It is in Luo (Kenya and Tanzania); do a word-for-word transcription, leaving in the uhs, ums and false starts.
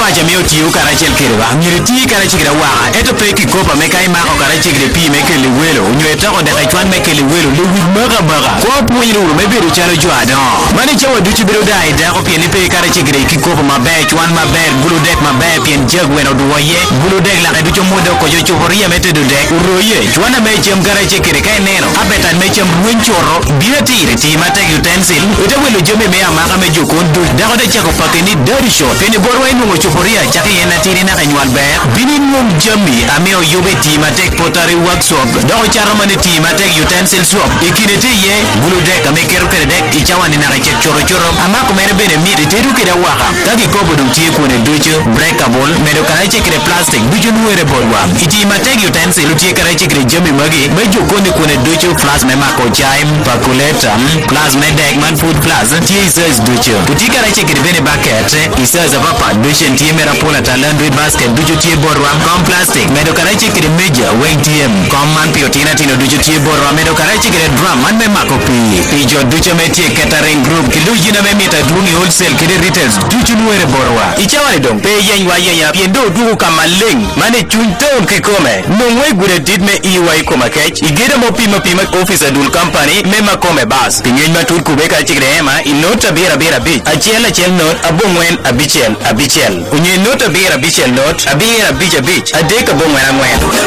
pacha miyo tiyo karachiel kirwa nyiriti karachigre waa eto peki kopa mekai mako karachigre pi mekele welo unywe toko deka chwan mekele welo lewig maga maga kwa puonjre uru mebedo chalo jwado mani chawa duchi biro dai dako pien ipe karachigre kikopa maber chwan maber bulu dek maber pien jag weno duwaye bulu dek laka ducho mudo kojo chuporia metedo dek uroye chwana mechem karachigre kai neno abetan mechem ruen choro bira tire ti matek utensil ute welo jome mea maka mejo kondu dako de chako pakeni dari shot pene borwa inungo chuporia chaki yena tiri na kanyual ber bini nung jami ameo yobe ti matek potari workshop dako charo mani ti matek utensil swap ikinete ye bulu dek ame kero kere dek ichawani na kachek choro choro ama kumere bene miri teru kira waka kaki kobo dung tiye kune ducho breakable medo karache kire plastic ducho nuere borwa iti matek utensil utiye karache kire jami magi mejo kone kune ducho flas me mako chaim pakuleta flas me dek man food flas tiye isaz ducho uti karache kire bene bucket isaz papa ducho tiye mera pola talandri basket ducho tiye borwa kom plastic medo karache kire meja weng tiye kom man piotina tino ducho tiye borwa medo karache kire drum man me mako pi ijo ducho me tiye catering group kilu jina me mita dungi wholesale kire retails ducho nuere borwa ichawani dong pe yen wa yen ya piendo dugu kama ling mane chunton kikome nungwe gure dit me iwa ikoma kech igeda mo pima pima office adul company me makome bas pinyen matur kubeka chigre ema inota bera bera bich achiel achiel not abongwen abichiel abichiel unye nota bera bichiel not abira bich abich adeka bongwen angwen